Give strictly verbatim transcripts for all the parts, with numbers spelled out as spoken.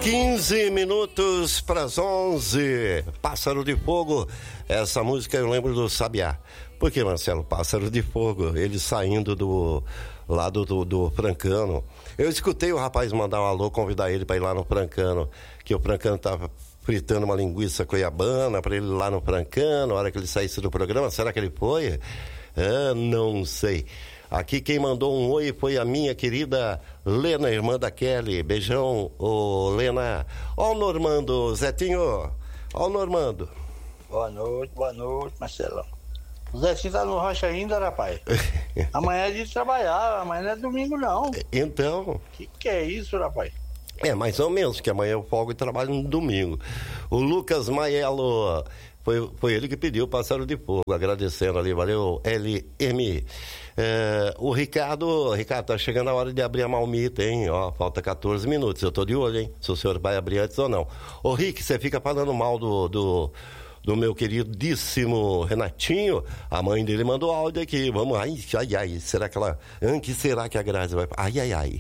quinze minutos para as onze. Pássaro de Fogo. Essa música eu lembro do Sabiá. Por que, Marcelo? Pássaro de Fogo. Ele saindo do lado do, do Francano. Eu escutei o rapaz mandar um alô, convidar ele para ir lá no Francano. Que o Francano tava fritando uma linguiça cuiabana para ele ir lá no Francano. Na hora que ele saísse do programa. Será que ele foi? Ah, não sei. Aqui quem mandou um oi foi a minha querida Lena, irmã da Kelly. Beijão, ô Lena. Ó o Normando, Zetinho. Ó o Normando. Boa noite, boa noite, Marcelão. O Zetinho tá no rancho ainda, rapaz. Amanhã é dia de trabalhar, amanhã não é domingo não. Então... Que que é isso, rapaz? É, mais ou menos, que amanhã eu folgo e trabalho no domingo. O Lucas Maiello, foi, foi ele que pediu o Pássaro de Fogo, agradecendo ali, valeu, L M. É, o Ricardo, Ricardo, tá chegando a hora de abrir a malmita, hein? Ó, falta quatorze minutos, eu tô de olho, hein? Se o senhor vai abrir antes ou não. Ô, Rick, você fica falando mal do... do do meu queridíssimo Renatinho, a mãe dele mandou áudio aqui, vamos, ai, ai, ai, será que ela, ah, que será que a Grazi vai, ai, ai, ai.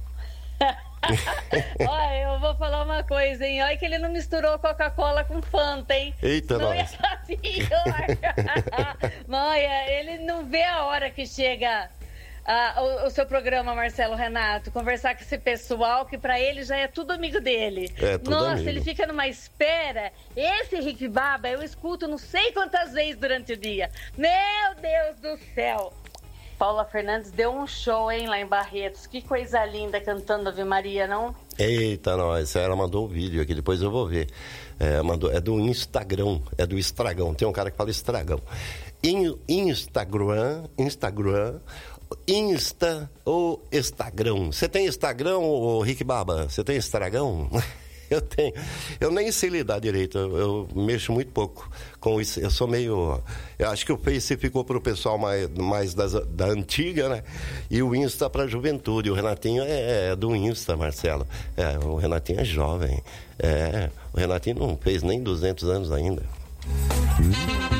Olha, eu vou falar uma coisa, hein, olha que ele não misturou Coca-Cola com Fanta, hein. Eita, não nós. Olha, ele não vê a hora que chega... Ah, o, o seu programa, Marcelo Renato, conversar com esse pessoal que pra ele já é tudo amigo dele. É, tudo Nossa, amigo. Ele fica numa espera. Esse Rick Baba eu escuto não sei quantas vezes durante o dia. Meu Deus do céu. Paula Fernandes deu um show, hein, lá em Barretos. Que coisa linda cantando Ave Maria, não? Eita, nós, ela mandou um vídeo aqui, depois eu vou ver. É, mandou, é do Instagram, é do Estragão. Tem um cara que fala Estragão. In, Instagram, Instagram... Insta ou Instagram? Você tem Instagram, ô Rick Baba? Você tem Instagram? Eu tenho. Eu nem sei lidar direito. Eu, eu mexo muito pouco com isso. Eu sou meio... Eu acho que o Face ficou pro pessoal mais, mais das, da antiga, né? E o Insta pra juventude. O Renatinho é, é do Insta, Marcelo. É, o Renatinho é jovem. É, o Renatinho não fez nem duzentos anos ainda. Hum.